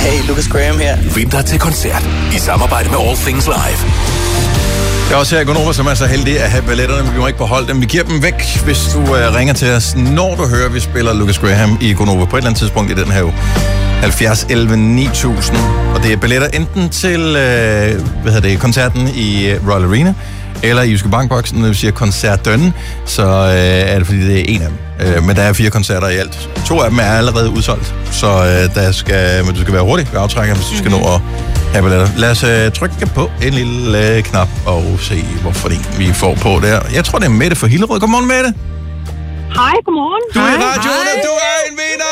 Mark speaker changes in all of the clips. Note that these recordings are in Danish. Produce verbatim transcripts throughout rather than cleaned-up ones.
Speaker 1: Hey, Lucas Graham her.
Speaker 2: Find dig til koncert i samarbejde med All Things Live.
Speaker 3: Jeg er også her i Gonova, som er så heldig at have billetterne, men vi må ikke beholde dem. Vi giver dem væk, hvis du uh, ringer til os, når du hører, vi spiller Lucas Graham i Gonova på et eller andet tidspunkt i den her uge. halvfjerds elleve ni tusind. Og det er billetter enten til uh, hvad hedder det, koncerten i Royal Arena, eller i Jyske Bankboksen, når vi siger koncertdønnen, så øh, er det fordi, det er en af dem. Øh, men der er fire koncerter i alt. To af dem er allerede udsolgt, så øh, der skal, men du skal være hurtig ved aftrækker, hvis du skal nå at have billetter. Lad os øh, trykke på en lille øh, knap og se, hvorfor det vi får på der. Jeg tror, det er Mette fra Hillerød. Godmorgen, Mette.
Speaker 4: Hej, godmorgen.
Speaker 3: Du er i radioen, og du er en vinder!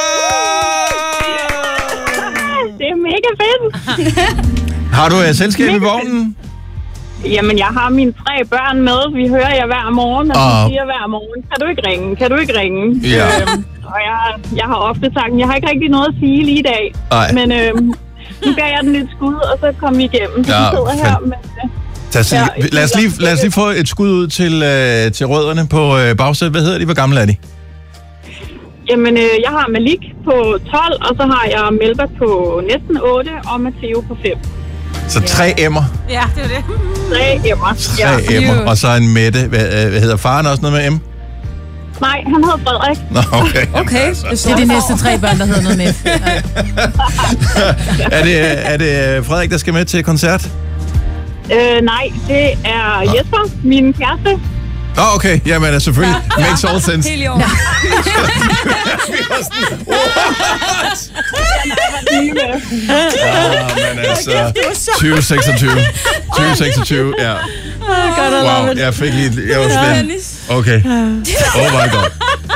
Speaker 4: Det er mega fedt.
Speaker 3: Har du øh, selskab i vognen?
Speaker 4: Jamen, jeg har mine tre børn med. Vi hører jer hver morgen, og
Speaker 3: Ah.
Speaker 4: vi siger hver morgen, kan du ikke ringe? Kan du ikke ringe?
Speaker 3: Ja.
Speaker 4: Øhm, og jeg, jeg har ofte sagt, jeg har ikke rigtig noget at sige lige i dag.
Speaker 3: Nej.
Speaker 4: Men øhm, nu gav jeg den lidt skud, og så kom vi igennem. Så
Speaker 3: Ja,
Speaker 4: vi sidder her
Speaker 3: fan-
Speaker 4: med...
Speaker 3: Tag,
Speaker 4: Ja,
Speaker 3: lad, os lige, lad os lige få et skud ud til, øh, til rødderne på øh, bagsædet. Hvad hedder de? Hvor gamle er de?
Speaker 4: Jamen, øh, jeg har Malik på tolv, og så har jeg Melba på næsten otte, og Matteo på fem.
Speaker 3: Så tre M'er.
Speaker 5: Ja, det er det.
Speaker 4: Tre emmer.
Speaker 3: Tre
Speaker 4: Ja.
Speaker 3: M'er. Og så en Mette. Hvad, øh, hvad hedder faren også noget med M?
Speaker 4: Nej, han hedder Frederik.
Speaker 3: Nå, okay.
Speaker 5: Okay,
Speaker 6: Det er de næste tre børn, der hedder noget med.
Speaker 3: er, det, er det Frederik, der skal med til koncert?
Speaker 4: Øh, nej, det er Jesper, min kæreste.
Speaker 3: Nå, oh, okay. Jamen, ja, selvfølgelig. Makes all sense.
Speaker 5: Helt i år.
Speaker 3: Ah, men altså, tyve seksogtyve. tyve seksogtyve, ja. Wow, jeg fik lige... Jeg var sådan, okay. Oh my god.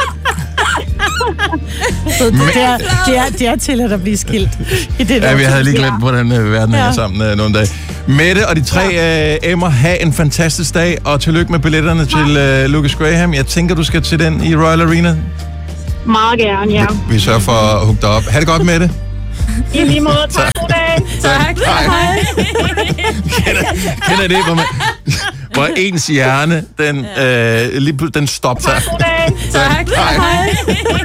Speaker 6: Det er, det er, det er til at blive skilt. I det
Speaker 3: Ja, vi havde lige
Speaker 4: Ja.
Speaker 3: glemt, hvordan øh, verden hænger
Speaker 6: Ja.
Speaker 3: sammen øh, nogle dage. Mette og de tre øh, M'er, have en fantastisk dag, og tillykke med billetterne til øh, Lucas Graham. Jeg tænker, du skal til den i Royal Arena.
Speaker 4: Meget gerne, ja.
Speaker 3: Vi sørger for at hooke dig op. Ha' det godt, Mette.
Speaker 4: I lige måde. Tak, god dag.
Speaker 3: Tak. Hej. kender, kender det, hvor, man, hvor ens hjerne, den, øh, lige, pl- den stopper sig.
Speaker 4: God dag.
Speaker 3: Tak. Hej.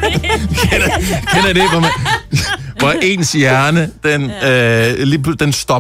Speaker 3: Kender, kender det, hvor, man, hvor ens hjerne, den, øh, lige, pl- den stopper